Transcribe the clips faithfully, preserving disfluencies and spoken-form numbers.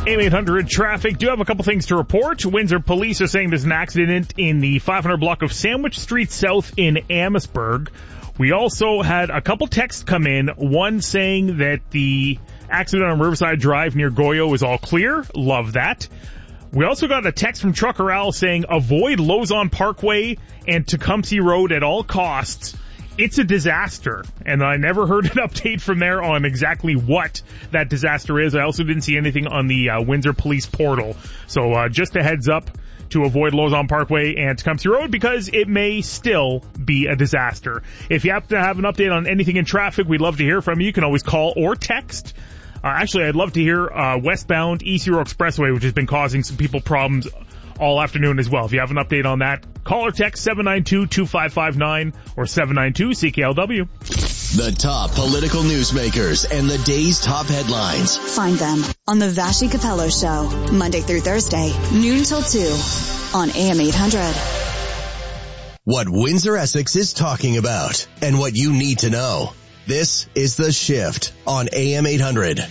A M eight hundred traffic. Do have a couple things to report. Windsor police are saying there's an accident in the five hundred block of Sandwich Street South in Amherstburg. We also had a couple texts come in, one saying that the accident on Riverside Drive near Goyo is all clear. Love that. We also got a text from Trucker Al saying avoid Lozon Parkway and Tecumseh Road at all costs. It's a disaster, and I never heard an update from there on exactly what that disaster is. I also didn't see anything on the uh, Windsor Police portal. So uh, just a heads up to avoid Lozon Parkway and Tecumseh Road because it may still be a disaster. If you happen to have an update on anything in traffic, we'd love to hear from you. You can always call or text. Uh, actually, I'd love to hear uh, westbound East Hero Expressway, which has been causing some people problems all afternoon as well. If you have an update on that, call or text seven nine two, two five five nine or seven nine two C K L W. The top political newsmakers and the day's top headlines. Find them on the Vashi Capello Show, Monday through Thursday, noon till two on A M eight hundred. What Windsor Essex is talking about and what you need to know. This is The Shift on A M eight hundred.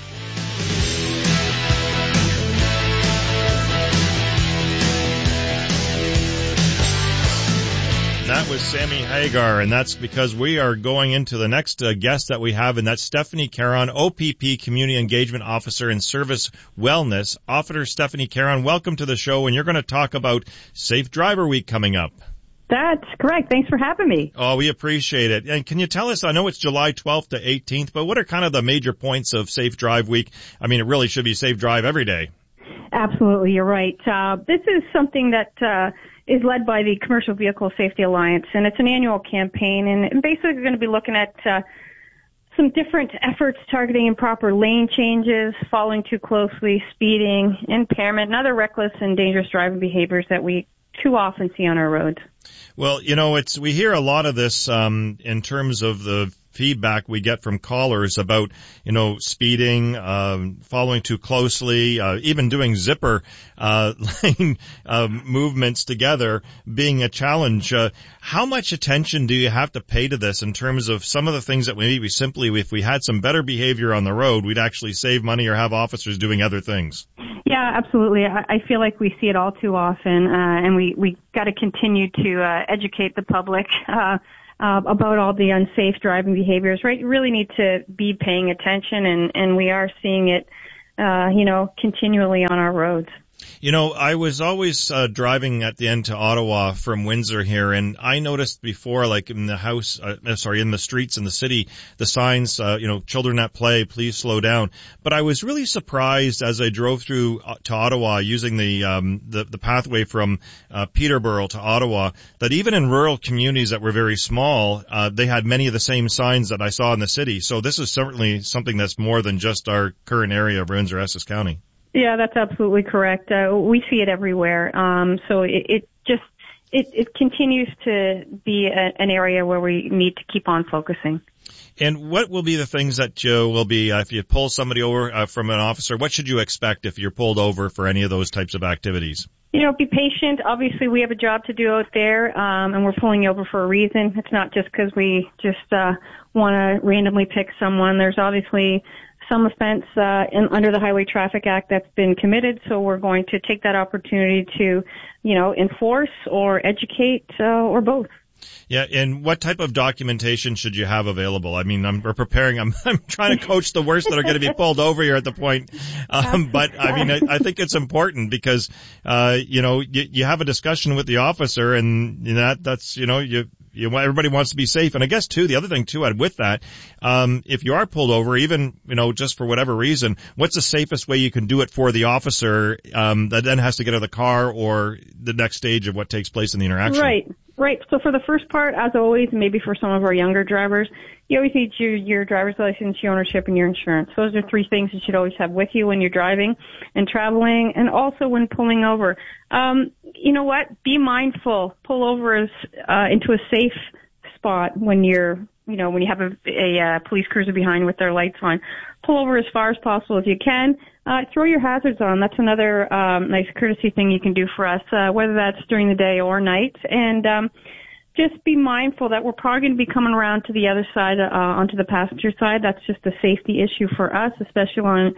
That was Sammy Hagar, and that's because we are going into the next uh, guest that we have, and that's Stephanie Caron, O P P Community Engagement Officer in Service Wellness. Officer Stephanie Caron, welcome to the show, and you're going to talk about Safe Driver Week coming up. That's correct. Thanks for having me. Oh, we appreciate it. And can you tell us, I know it's July twelfth to eighteenth, but what are kind of the major points of Safe Drive Week? I mean, it really should be Safe Drive every day. Absolutely, you're right. Uh, this is something that uh, is led by the Commercial Vehicle Safety Alliance, and it's an annual campaign, and basically we're going to be looking at uh, some different efforts targeting improper lane changes, following too closely, speeding, impairment, and other reckless and dangerous driving behaviors that we too often see on our roads. Well, you know, it's we hear a lot of this um, in terms of the feedback we get from callers about, you know, speeding, um, following too closely, uh, even doing zipper uh, lane uh, movements together being a challenge. Uh, how much attention do you have to pay to this in terms of some of the things that maybe simply, if we had some better behavior on the road, we'd actually save money or have officers doing other things? Yeah, absolutely. I, I feel like we see it all too often, uh, and we, we got to continue to uh, educate the public uh, uh, about all the unsafe driving behaviors, right? You really need to be paying attention, and, and we are seeing it, uh, you know, continually on our roads. You know, I was always uh, driving at the end to Ottawa from Windsor here, and I noticed before, like in the house, uh, sorry, in the streets in the city, the signs, uh, you know, children at play, please slow down. But I was really surprised as I drove through uh, to Ottawa using the, um, the, the pathway from uh, Peterborough to Ottawa, that even in rural communities that were very small, uh, they had many of the same signs that I saw in the city. So this is certainly something that's more than just our current area of Windsor, Essex County. Yeah, that's absolutely correct. Uh, we see it everywhere. Um, so it, it just, it, it continues to be a, an area where we need to keep on focusing. And what will be the things that you will be, uh, if you pull somebody over uh, from an officer, what should you expect if you're pulled over for any of those types of activities? You know, be patient. Obviously, we have a job to do out there, um, and we're pulling you over for a reason. It's not just because we just uh, want to randomly pick someone. There's obviously some offense uh, in, under the Highway Traffic Act that's been committed, so we're going to take that opportunity to, you know, enforce or educate uh, or both. Yeah, and what type of documentation should you have available? I mean, I'm we're preparing. I'm I'm trying to coach the worst that are going to be pulled over here at the point. Um, but I mean, I, I think it's important because, uh, you know, you, you have a discussion with the officer, and you know, that that's you know you. You, everybody wants to be safe. And I guess, too, the other thing, too, with that, um, if you are pulled over, even, you know, just for whatever reason, what's the safest way you can do it for the officer um, that then has to get out of the car or the next stage of what takes place in the interaction? Right, right. So for the first part, as always, maybe for some of our younger drivers, you always need your, your driver's license, your ownership, and your insurance. Those are three things you should always have with you when you're driving and traveling, and also when pulling over. Um, you know what? Be mindful. Pull over as, uh, into a safe spot when you're, you know, when you have a, a uh, police cruiser behind with their lights on. Pull over as far as possible as you can. Uh, throw your hazards on. That's another um, nice courtesy thing you can do for us, uh, whether that's during the day or night. And um, just be mindful that we're probably going to be coming around to the other side, uh, onto the passenger side. That's just a safety issue for us, especially on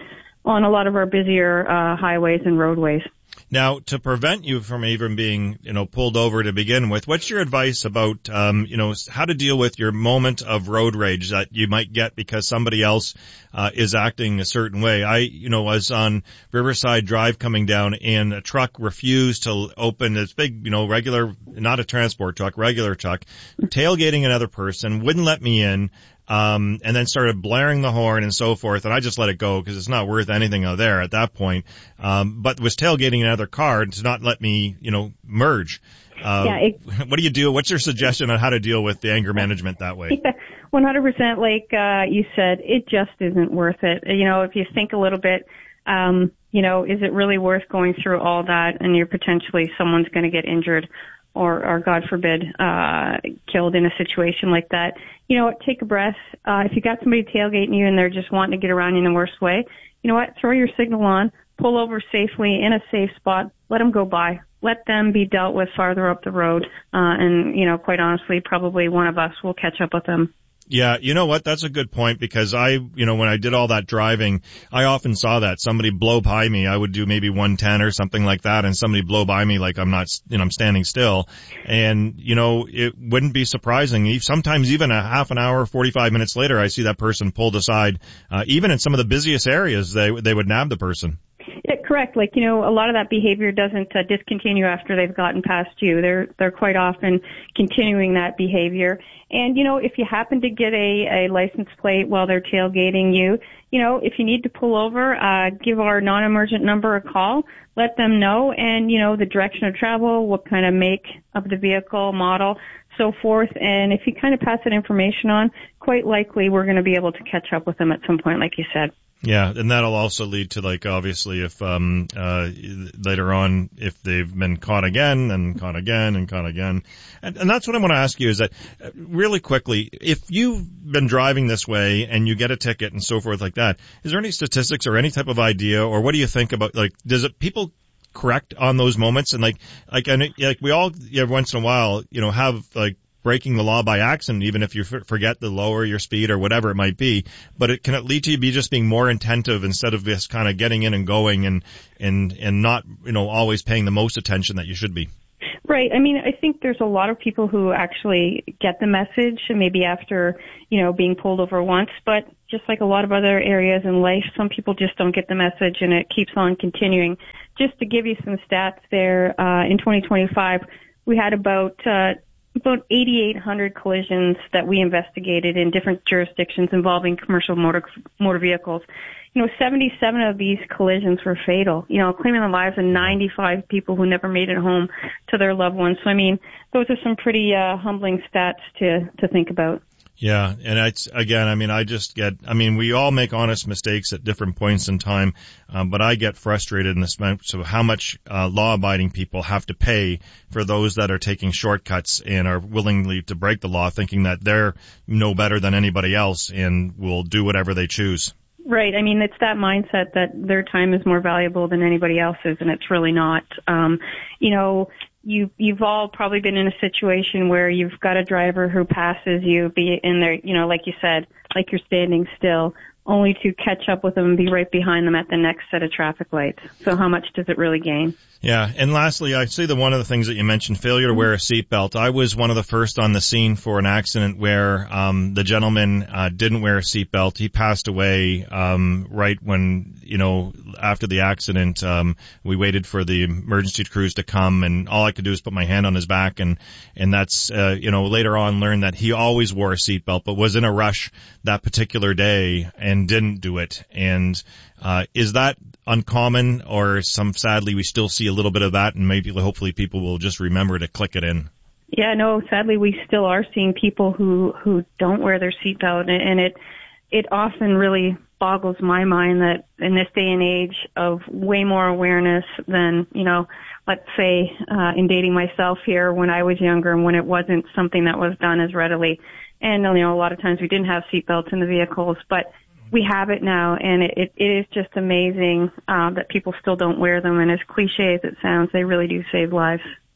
on a lot of our busier uh, highways and roadways. Now, to prevent you from even being, you know, pulled over to begin with, what's your advice about, um, you know, how to deal with your moment of road rage that you might get because somebody else uh, is acting a certain way? I, you know, was on Riverside Drive coming down, and a truck refused to open this big, you know, regular, not a transport truck, regular truck, tailgating another person, wouldn't let me in. Um, and then started blaring the horn and so forth, and I just let it go because it's not worth anything out there at that point. Um, but was tailgating another car to not let me, you know, merge. Uh, yeah, it, what do you do? What's your suggestion on how to deal with the anger management that way? Yeah, one hundred percent. Like uh, you said, it just isn't worth it. You know, if you think a little bit, um, you know, is it really worth going through all that, and you're potentially someone's going to get injured? Or, or God forbid, uh, killed in a situation like that. You know what, take a breath. Uh, if you got somebody tailgating you and they're just wanting to get around you in the worst way, you know what, throw your signal on, pull over safely in a safe spot, let them go by. Let them be dealt with farther up the road. Uh, and, you know, quite honestly, probably one of us will catch up with them. Yeah, you know what? That's a good point because I, you know, when I did all that driving, I often saw that somebody blow by me. I would do maybe one ten or something like that, and somebody blow by me like I'm not, you know, I'm standing still. And, you know, it wouldn't be surprising. Sometimes even a half an hour, forty-five minutes later, I see that person pulled aside. Uh, even in some of the busiest areas, they they would nab the person. Yeah, correct. Like, you know, a lot of that behavior doesn't uh, discontinue after they've gotten past you. They're they're quite often continuing that behavior. And, you know, if you happen to get a, a license plate while they're tailgating you, you know, if you need to pull over, uh, give our non-emergent number a call, let them know, and, you know, the direction of travel, what kind of make of the vehicle, model, so forth. And if you kind of pass that information on, quite likely we're going to be able to catch up with them at some point, like you said. Yeah, and that'll also lead to, like, obviously if um uh later on if they've been caught again and caught again and caught again. And, and that's what I want to ask you is that uh, really quickly, if you've been driving this way and you get a ticket and so forth like that, is there any statistics or any type of idea, or what do you think about, like, does it people correct on those moments? And like like I know, like we all every once in a while, you know, have like breaking the law by accident, even if you f- forget to lower your speed or whatever it might be. But it can lead to you be just being more attentive instead of just kind of getting in and going and, and, and not, you know, always paying the most attention that you should be. Right. I mean, I think there's a lot of people who actually get the message, maybe after, you know, being pulled over once, but just like a lot of other areas in life, some people just don't get the message and it keeps on continuing. Just to give you some stats there, uh, in twenty twenty-five, we had about, uh, about eighty-eight hundred collisions that we investigated in different jurisdictions involving commercial motor motor vehicles. You know, seventy-seven of these collisions were fatal, you know, claiming the lives of ninety-five people who never made it home to their loved ones. So, I mean, those are some pretty uh, humbling stats to, to think about. Yeah, and it's, again, I mean, I just get, I mean, we all make honest mistakes at different points in time, um, but I get frustrated in the sense of how much uh, law-abiding people have to pay for those that are taking shortcuts and are willingly to break the law, thinking that they're no better than anybody else and will do whatever they choose. Right. I mean, it's that mindset that their time is more valuable than anybody else's, and it's really not. Um, you know, you, you've all probably been in a situation where you've got a driver who passes you, be in there, you know, like you said, like you're standing still, only to catch up with them and be right behind them at the next set of traffic lights. So how much does it really gain? Yeah, and lastly, I see the one of the things that you mentioned, failure to wear a seatbelt. I was one of the first on the scene for an accident where um the gentleman uh didn't wear a seatbelt. He passed away um right when, you know, after the accident. Um we waited for the emergency crews to come, and all I could do is put my hand on his back, and and that's uh you know, later on learned that he always wore a seatbelt but was in a rush that particular day and didn't do it. And uh is that uncommon, or some, sadly, we still see a little bit of that, and maybe hopefully people will just remember to click it in? Yeah, no, sadly we still are seeing people who who don't wear their seatbelt, and it it often really boggles my mind that in this day and age of way more awareness than, you know, let's say uh in dating myself here when I was younger and when it wasn't something that was done as readily. And, you know, a lot of times we didn't have seatbelts in the vehicles, but we have it now, and it, it, it is just amazing uh, that people still don't wear them. And as cliche as it sounds, they really do save lives.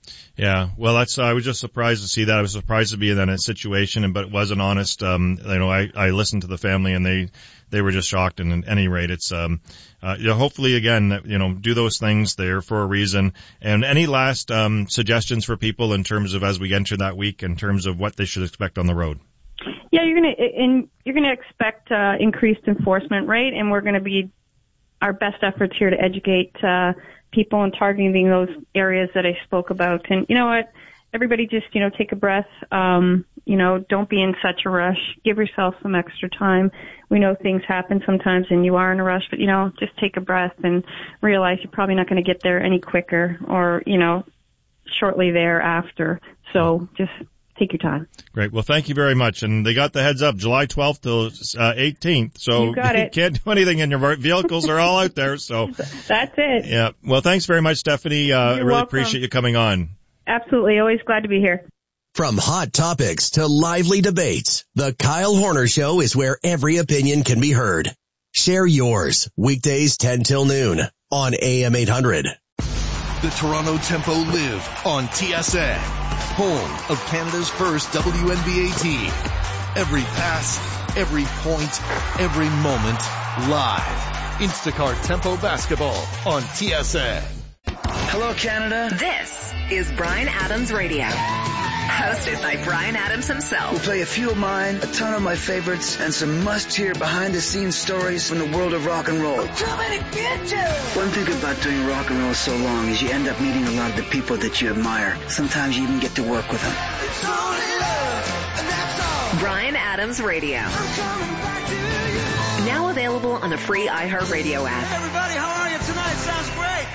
Yeah, well, that's, I was just surprised to see that. I was surprised to be in that situation, and, but it wasn't honest. Um, you know, I, I listened to the family and they, they were just shocked. And at any rate, it's, um, uh, you know, hopefully again, you know, do those things there for a reason. And any last, um, suggestions for people in terms of as we enter that week in terms of what they should expect on the road? Yeah, you're going to, and you're going to expect, uh, increased enforcement, right? And we're going to be our best efforts here to educate, uh, people and targeting those areas that I spoke about. And you know what? Everybody just, you know, take a breath. Um, you know, don't be in such a rush. Give yourself some extra time. We know things happen sometimes and you are in a rush, but you know, just take a breath and realize you're probably not going to get there any quicker or, you know, shortly thereafter. So just take your time. Great. Well, thank you very much. And they got the heads up July twelfth till uh, eighteenth. So you, got you it. can't do anything and your vehicles are all out there. So that's it. Yeah. Well, thanks very much, Stephanie. Uh, I really welcome. appreciate you coming on. Absolutely. Always glad to be here. From hot topics to lively debates, the Kyle Horner Show is where every opinion can be heard. Share yours weekdays ten till noon on A M eight hundred. The Toronto Tempo live on T S N, home of Canada's first W N B A team. Every pass, every point, every moment, live. Instacart Tempo basketball on T S N. Hello, Canada. This is Bryan Adams Radio. Hosted by Bryan Adams himself. We'll play a few of mine, a ton of my favorites, and some must-hear behind-the-scenes stories from the world of rock and roll. I'm coming to get you! One thing about doing rock and roll so long is you end up meeting a lot of the people that you admire. Sometimes you even get to work with them. It's only love, and that's all. Bryan Adams Radio. I'm coming back to you. Now available on the free iHeartRadio app. Hey everybody, how are you tonight? Sounds great.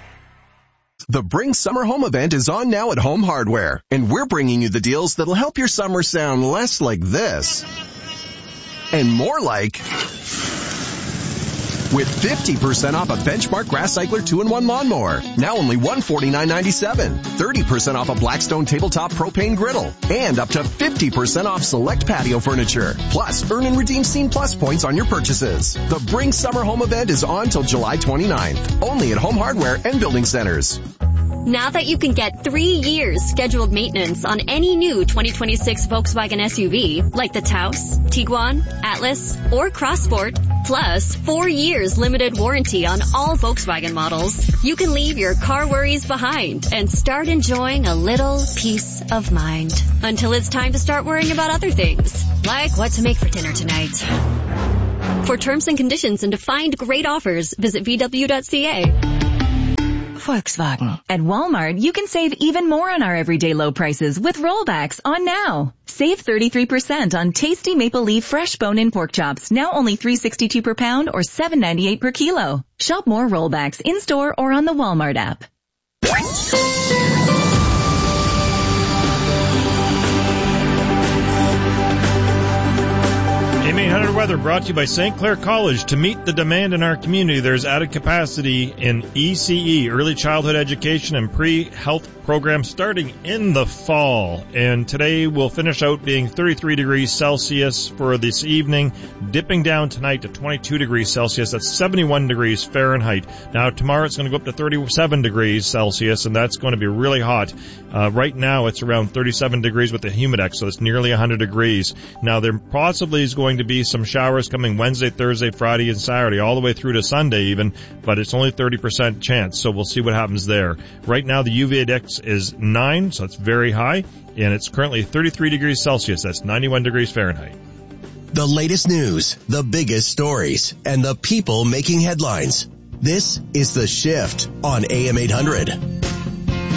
The Bring Summer Home event is on now at Home Hardware, and we're bringing you the deals that'll help your summer sound less like this and more like with fifty percent off a Benchmark Grass Cycler two in one lawnmower, now only one hundred forty-nine ninety-seven, thirty percent off a Blackstone tabletop propane griddle, and up to fifty percent off select patio furniture. Plus, earn and redeem Scene Plus points on your purchases. The Bring Summer Home event is on till July twenty-ninth, only at Home Hardware and Building Centers. Now that you can get three years scheduled maintenance on any new twenty twenty-six Volkswagen S U V, like the Taos, Tiguan, Atlas, or Crossport, plus four years limited warranty on all Volkswagen models, you can leave your car worries behind and start enjoying a little peace of mind. Until it's time to start worrying about other things, like what to make for dinner tonight. For terms and conditions and to find great offers, visit V W dot C A. Volkswagen. At Walmart, you can save even more on our everyday low prices with rollbacks on now. Save thirty-three percent on tasty maple leaf fresh bone-in pork chops, now only three dollars and sixty-two cents per pound or seven dollars and ninety-eight cents per kilo. Shop more rollbacks in-store or on the Walmart app. A M eight hundred weather brought to you by Saint Clair College. To meet the demand in our community, there's added capacity in E C E, early childhood education and pre-health programs starting in the fall. And today we'll finish out being thirty-three degrees Celsius for this evening, dipping down tonight to twenty-two degrees Celsius. That's seventy-one degrees Fahrenheit. Now tomorrow it's going to go up to thirty-seven degrees Celsius, and that's going to be really hot. Uh, right now it's around thirty-seven degrees with the humidex, so it's nearly one hundred degrees. Now there possibly is going to be some showers coming Wednesday, Thursday, Friday, and Saturday, all the way through to Sunday even, but it's only thirty percent chance, so we'll see what happens there. Right now the U V index is nine, so it's very high, and it's currently thirty-three degrees Celsius. That's ninety-one degrees Fahrenheit. The latest news, the biggest stories, and the people making headlines. This is The Shift on A M eight hundred.